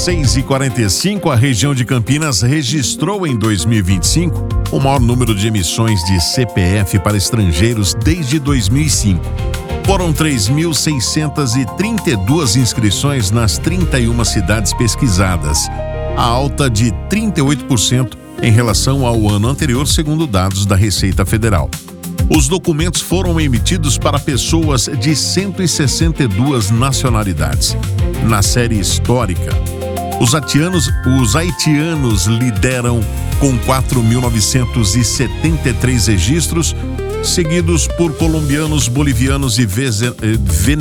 6h45, a região de Campinas registrou em 2025 o maior número de emissões de CPF para estrangeiros desde 2005. Foram 3.632 inscrições nas 31 cidades pesquisadas, a alta de 38% em relação ao ano anterior, segundo dados da Receita Federal. Os documentos foram emitidos para pessoas de 162 nacionalidades. Na série histórica, os haitianos lideram com 4.973 registros, seguidos por colombianos, bolivianos e venezuelanos.